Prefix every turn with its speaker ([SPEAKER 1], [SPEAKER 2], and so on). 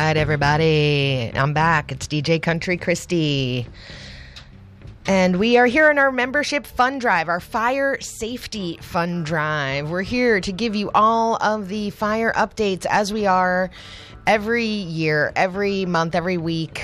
[SPEAKER 1] right, everybody. I'm back. It's DJ Country Christy. And we are here in our membership fund drive, our fire safety fund drive. We're here to give you all of the fire updates as we are every year, every month, every week.